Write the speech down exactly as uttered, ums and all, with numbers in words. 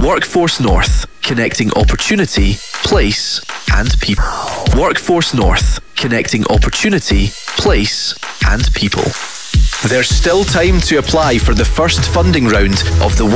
Workforce North, connecting opportunity, place and people. Workforce North, connecting opportunity, place and people. There's still time to apply for the first funding round of the